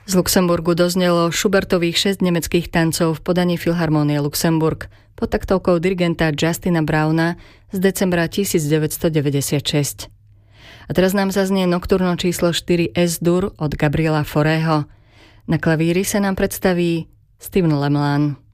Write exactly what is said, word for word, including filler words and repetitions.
Z Luxemburgu doznelo Schubertových šesť nemeckých tancov v podaní Filharmonie Luxemburg pod taktovkou dirigenta Justina Brauna z decembra devätnásťstodeväťdesiatšesť. A teraz nám zaznie nokturno číslo štyri Es-dur od Gabriela Faurého. Na klavíri sa nám predstaví Steven Lemlin.